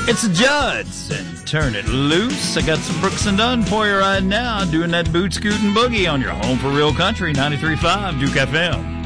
It's the Judds and Turn It Loose. I got some Brooks and Dunn for you right now, doing that boot scootin' boogie on your home for real country, 93.5 Duke FM.